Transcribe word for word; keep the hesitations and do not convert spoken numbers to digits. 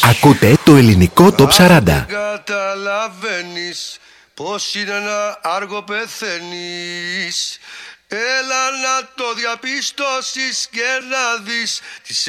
Ακούτε το ελληνικό Top σαράντα. Αν δεν καταλαβαίνεις πως είναι ένα άργο πεθαίνεις, έλα να το διαπιστώσεις και να δεις τις